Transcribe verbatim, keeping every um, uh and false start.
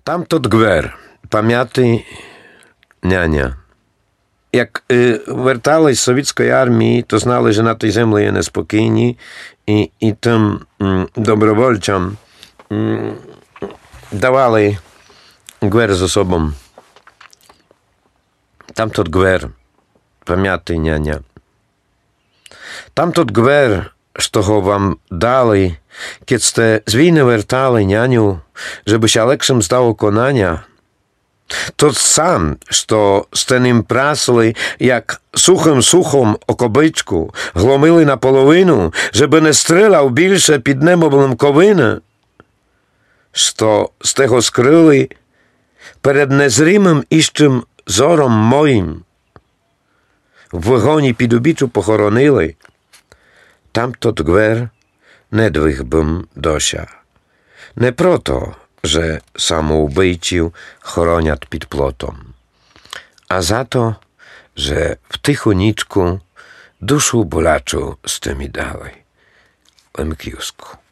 Тамто гвер, пам'ятий няня. Як е, вертались з совєтської армії, то знали, що на тій землі є неспокійні, і, і тим м, добровольцям м, давали гвер з собою. Тамто гвер, пам'ятий няня. Тамто гвер, що вам дали, kiedy ste z winy wertali nianiu, żeby się lepszym zdało konania, to sam, що ste nim прасили, як сухим сухом окобичку, гломили наполовину, żeby не стріляв більше під небом ковина, що з того скрили перед незримим іщим зором моїм, в вигоні під обічу похоронили, тамто гвер не двигбим дося. Не прото, że samoubijców chroniat pід plotom, a za to, że w tychuniczku duszu bolaczu z tymi dali. Lemkiusku.